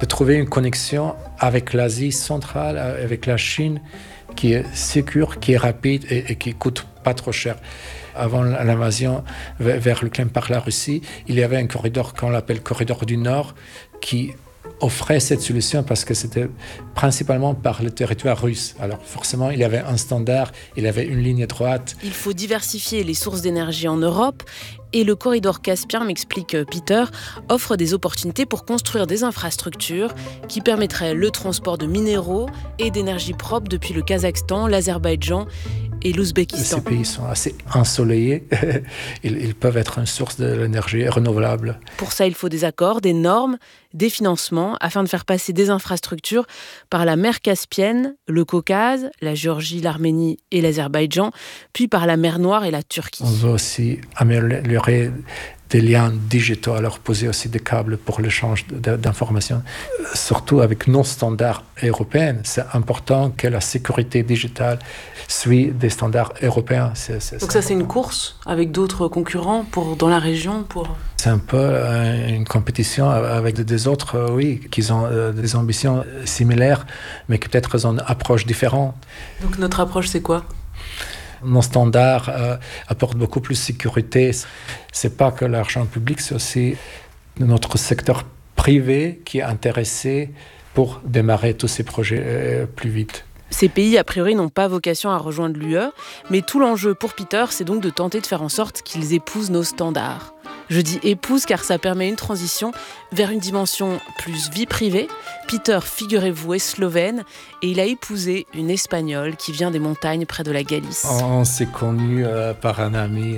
de trouver une connexion avec l'Asie centrale, avec la Chine, qui est sécure, qui est rapide et qui coûte pas trop cher. Avant l'invasion vers l'Ukraine par la Russie, il y avait un corridor qu'on appelle corridor du Nord qui offrait cette solution parce que c'était principalement par le territoire russe. Alors forcément, il y avait un standard, il y avait une ligne droite. Il faut diversifier les sources d'énergie en Europe et le corridor Caspien, m'explique Peter, offre des opportunités pour construire des infrastructures qui permettraient le transport de minéraux et d'énergie propre depuis le Kazakhstan, l'Azerbaïdjan et l'Ouzbékistan. Ces pays sont assez ensoleillés. Ils peuvent être une source d'énergie renouvelable. Pour ça, il faut des accords, des normes, des financements afin de faire passer des infrastructures par la mer Caspienne, le Caucase, la Géorgie, l'Arménie et l'Azerbaïdjan, puis par la mer Noire et la Turquie. On veut aussi améliorer des liens digitaux, alors poser aussi des câbles pour l'échange d'informations. Surtout avec nos standards européens, c'est important que la sécurité digitale suit des standards européens. Donc ça, c'est une course avec d'autres concurrents dans la région C'est un peu une compétition avec des autres, oui, qui ont des ambitions similaires, mais qui peut-être ont une approche différente. Donc notre approche, c'est quoi ? Nos standards apportent beaucoup plus de sécurité. C'est pas que l'argent public, c'est aussi notre secteur privé qui est intéressé pour démarrer tous ces projets plus vite. Ces pays, a priori, n'ont pas vocation à rejoindre l'UE, mais tout l'enjeu pour Peter, c'est donc de tenter de faire en sorte qu'ils épousent nos standards. Je dis épouse car ça permet une transition vers une dimension plus vie privée. Peter, figurez-vous, est slovène et il a épousé une Espagnole qui vient des montagnes près de la Galice. On s'est connus par un ami.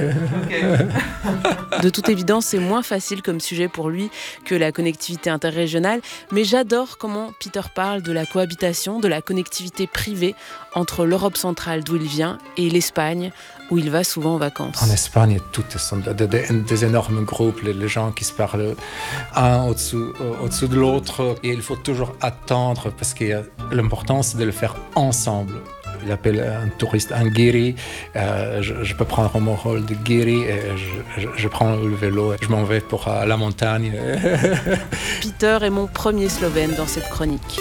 De toute évidence, c'est moins facile comme sujet pour lui que la connectivité interrégionale, mais j'adore comment Peter parle de la cohabitation, de la connectivité privée entre l'Europe centrale d'où il vient et l'Espagne, où il va souvent en vacances. En Espagne, toutes sont des énormes groupes, les gens qui se parlent un au-dessous de l'autre. Et il faut toujours attendre, parce que l'important, c'est de le faire ensemble. Il appelle un touriste un guiri. Je peux prendre mon rôle de guiri et je prends le vélo et je m'en vais pour la montagne. Peter est mon premier Slovène dans cette chronique.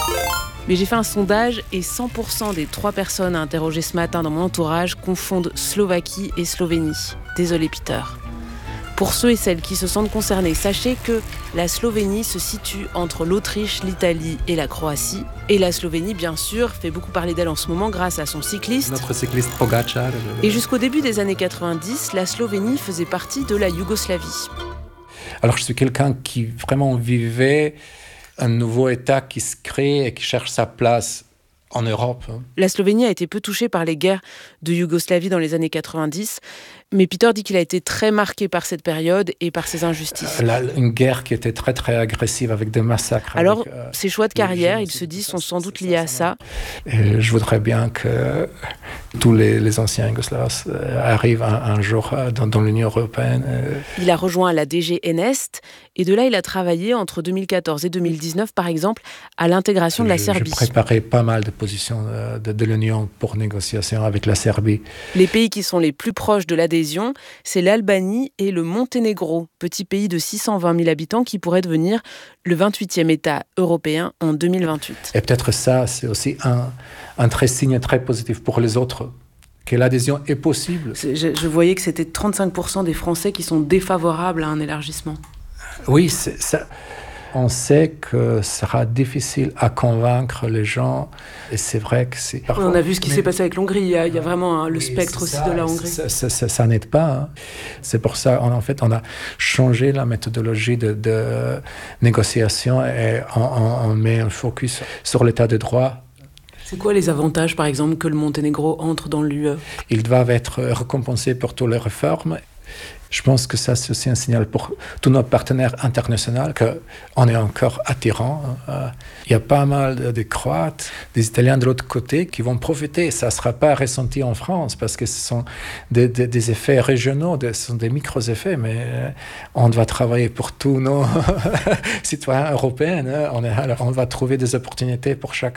Mais j'ai fait un sondage et 100% des 3 personnes interrogées ce matin dans mon entourage confondent Slovaquie et Slovénie. Désolé Peter. Pour ceux et celles qui se sentent concernés, sachez que la Slovénie se situe entre l'Autriche, l'Italie et la Croatie. Et la Slovénie, bien sûr, fait beaucoup parler d'elle en ce moment grâce à son cycliste. Notre cycliste Pogačar. Et jusqu'au début des années 90, la Slovénie faisait partie de la Yougoslavie. Alors je suis quelqu'un qui vraiment vivait un nouveau État qui se crée et qui cherche sa place en Europe. La Slovénie a été peu touchée par les guerres de Yougoslavie dans les années 90, mais Peter dit qu'il a été très marqué par cette période et par ces injustices. Une guerre qui était très très agressive avec des massacres. Alors, ses choix de carrière, il se dit, sont sans doute liés à ça. Et je voudrais bien que tous les anciens Yougoslaves arrivent un jour dans l'Union européenne. Il a rejoint la DG Enest et de là, il a travaillé entre 2014 et 2019, par exemple, à l'intégration de la Serbie. Je préparais pas mal de positions de l'Union pour négociation avec la Serbie. Les pays qui sont les plus proches de l'adhésion, c'est l'Albanie et le Monténégro, petit pays de 620 000 habitants qui pourrait devenir le 28e État européen en 2028. Et peut-être ça, c'est aussi un signe très positif pour les autres, que l'adhésion est possible. Je voyais que c'était 35% des Français qui sont défavorables à un élargissement. Oui, ça. On sait que ce sera difficile à convaincre les gens, et c'est vrai que c'est... Parfois, on a vu ce qui s'est passé avec l'Hongrie, il y a vraiment le spectre aussi de la Hongrie. Ça n'aide pas. Hein. C'est pour ça, en fait, on a changé la méthodologie de négociation et on met un focus sur l'état de droit. C'est quoi les avantages, par exemple, que le Monténégro entre dans l'UE ? Ils doivent être récompensés pour toutes les réformes. Je pense que ça, c'est aussi un signal pour tous nos partenaires internationaux qu'on est encore attirant. Il y a pas mal de Croates, des Italiens de l'autre côté qui vont profiter. Ça ne sera pas ressenti en France parce que ce sont des effets régionaux, ce sont des micro-effets, mais on doit travailler pour tous nos citoyens européens. On va trouver des opportunités pour chacun.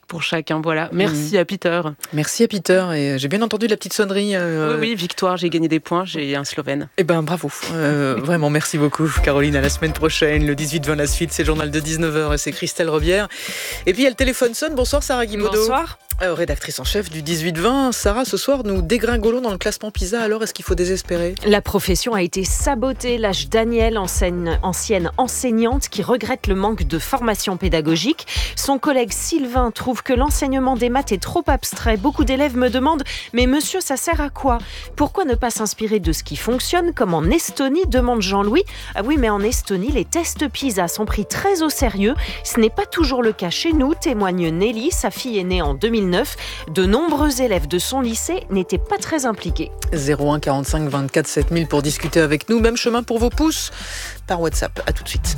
pour chacun. Voilà. Merci à Peter. Merci à Peter. Et j'ai bien entendu la petite sonnerie. Oui, victoire, j'ai gagné des points, j'ai un Slovène. Eh ben, bravo. Vraiment, merci beaucoup, Caroline. À la semaine prochaine. Le 18-20 la suite, c'est le journal de 19h et c'est Christelle Rebière. Et puis, il y a le téléphone sonne. Bonsoir, Sarah Guimaudeau. Bonsoir. Rédactrice en chef du 18-20. Sarah, ce soir, nous dégringolons dans le classement PISA. Alors, est-ce qu'il faut désespérer ? La profession a été sabotée, lâche Danielle, ancienne enseignante qui regrette le manque de formation pédagogique. Son collègue Sylvain trouve que l'enseignement des maths est trop abstrait. Beaucoup d'élèves me demandent « Mais monsieur, ça sert à quoi ? Pourquoi ne pas s'inspirer de ce qui fonctionne, comme en Estonie ?» demande Jean-Louis. Ah oui, mais en Estonie, les tests PISA sont pris très au sérieux. Ce n'est pas toujours le cas chez nous, témoigne Nelly. Sa fille est née en 2009. De nombreux élèves de son lycée n'étaient pas très impliqués. 01 45 24 7000 pour discuter avec nous. Même chemin pour vos pouces par WhatsApp. À tout de suite.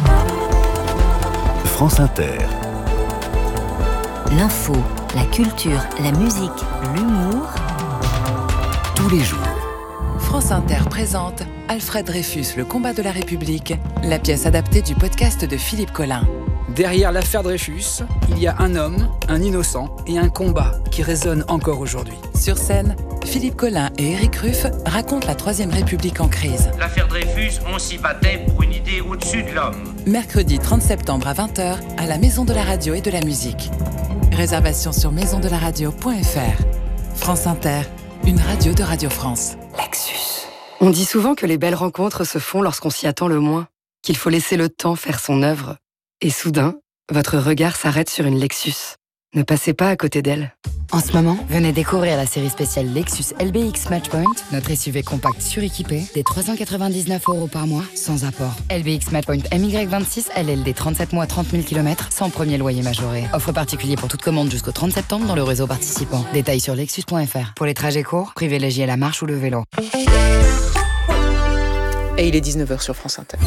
France Inter. L'info, la culture, la musique, l'humour. Tous les jours. France Inter présente Alfred Dreyfus, le combat de la République, la pièce adaptée du podcast de Philippe Collin. Derrière l'affaire Dreyfus, il y a un homme, un innocent et un combat qui résonne encore aujourd'hui. Sur scène, Philippe Collin et Éric Ruff racontent la Troisième République en crise. L'affaire Dreyfus, on s'y battait pour une idée au-dessus de l'homme. Mercredi 30 septembre à 20h à la Maison de la Radio et de la Musique. Réservation sur maisondelaradio.fr. France Inter, une radio de Radio France. Lexus. On dit souvent que les belles rencontres se font lorsqu'on s'y attend le moins, qu'il faut laisser le temps faire son œuvre. Et soudain, votre regard s'arrête sur une Lexus. Ne passez pas à côté d'elle. En ce moment, venez découvrir la série spéciale Lexus LBX Matchpoint, notre SUV compact suréquipé, des 399 € par mois, sans apport. LBX Matchpoint MY26, LLD 37 mois, 30 000 km, sans premier loyer majoré. Offre particulier pour toute commande jusqu'au 30 septembre dans le réseau participant. Détails sur lexus.fr. Pour les trajets courts, privilégiez la marche ou le vélo. Et il est 19h sur France Inter.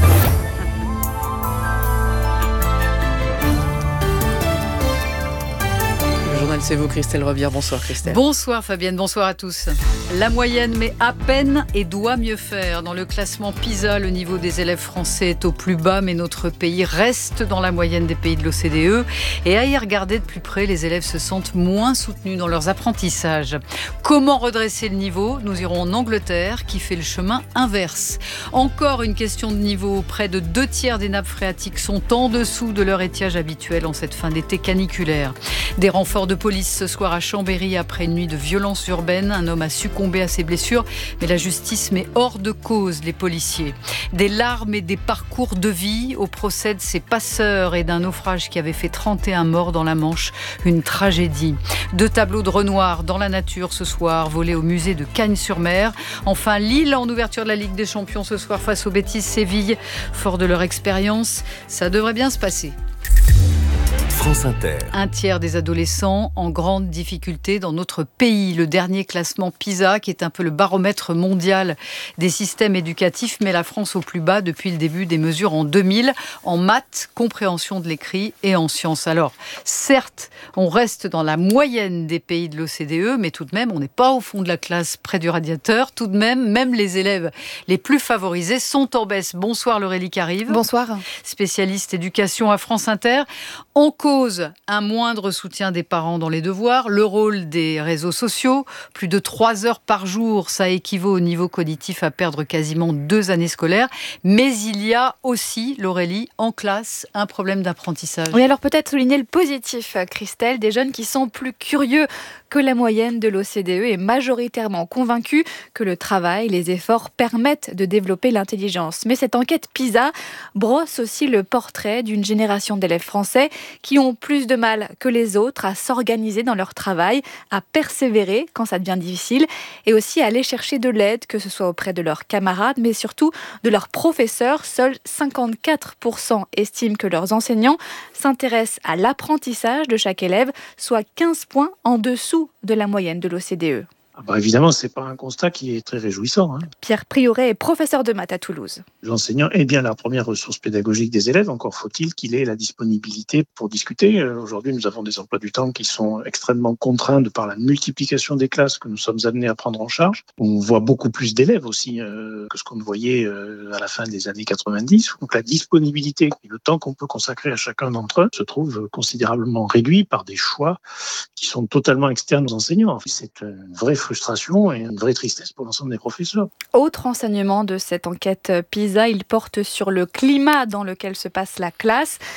C'est vous, Christelle Rebière. Bonsoir, Christelle. Bonsoir, Fabienne. Bonsoir à tous. La moyenne met à peine et doit mieux faire. Dans le classement PISA, le niveau des élèves français est au plus bas, mais notre pays reste dans la moyenne des pays de l'OCDE. Et à y regarder de plus près, les élèves se sentent moins soutenus dans leurs apprentissages. Comment redresser le niveau ? Nous irons en Angleterre, qui fait le chemin inverse. Encore une question de niveau. Près de 2/3 des nappes phréatiques sont en dessous de leur étiage habituel en cette fin d'été caniculaire. Des renforts de police ce soir à Chambéry après une nuit de violence urbaine. Un homme a succombé à ses blessures, mais la justice met hors de cause les policiers. Des larmes et des parcours de vie au procès de ces passeurs et d'un naufrage qui avait fait 31 morts dans la Manche. Une tragédie. 2 tableaux de Renoir dans la nature ce soir, volés au musée de Cagnes-sur-Mer. Enfin, Lille en ouverture de la Ligue des Champions ce soir face au Betis Séville. Fort de leur expérience, ça devrait bien se passer. France Inter. 1/3 des adolescents en grande difficulté dans notre pays. Le dernier classement PISA, qui est un peu le baromètre mondial des systèmes éducatifs, met la France au plus bas depuis le début des mesures en 2000, en maths, compréhension de l'écrit et en sciences. Alors, certes, on reste dans la moyenne des pays de l'OCDE, mais tout de même, on n'est pas au fond de la classe près du radiateur. Tout de même, même les élèves les plus favorisés sont en baisse. Bonsoir Laurélie Carive. Bonsoir. Spécialiste éducation à France Inter. En cause, un moindre soutien des parents dans les devoirs, le rôle des réseaux sociaux, plus de 3 heures par jour, ça équivaut au niveau cognitif à perdre quasiment 2 années scolaires. Mais il y a aussi, Laurélie, en classe, un problème d'apprentissage. Oui, alors peut-être souligner le positif, Christelle, des jeunes qui sont plus curieux que la moyenne de l'OCDE et majoritairement convaincus que le travail, les efforts permettent de développer l'intelligence. Mais cette enquête PISA brosse aussi le portrait d'une génération d'élèves français qui ont plus de mal que les autres à s'organiser dans leur travail, à persévérer quand ça devient difficile et aussi à aller chercher de l'aide, que ce soit auprès de leurs camarades, mais surtout de leurs professeurs. Seuls 54% estiment que leurs enseignants s'intéressent à l'apprentissage de chaque élève, soit 15 points en dessous de la moyenne de l'OCDE. Évidemment, ce n'est pas un constat qui est très réjouissant. Pierre Prioret est professeur de maths à Toulouse. L'enseignant est bien la première ressource pédagogique des élèves, encore faut-il qu'il ait la disponibilité pour discuter. Aujourd'hui, nous avons des emplois du temps qui sont extrêmement contraints de par la multiplication des classes que nous sommes amenés à prendre en charge. On voit beaucoup plus d'élèves aussi que ce qu'on voyait à la fin des années 90. Donc la disponibilité et le temps qu'on peut consacrer à chacun d'entre eux se trouve considérablement réduit par des choix qui sont totalement externes aux enseignants. C'est une vraie frustration et une vraie tristesse pour l'ensemble des professeurs. Autre enseignement de cette enquête PISA, il porte sur le climat dans lequel se passe la classe.